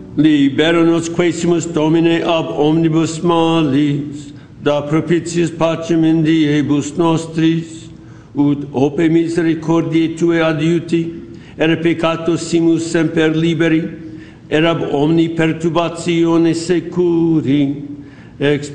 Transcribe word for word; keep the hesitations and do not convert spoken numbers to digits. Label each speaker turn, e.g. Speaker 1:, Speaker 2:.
Speaker 1: Libera nos quaesimus Domine ab omnibus malis, da propitiis pacem in diebus nostris, ut ope misericordiae Tue adiuti, ere peccatus simus semper liberi, et ab omni perturbatione securi, ex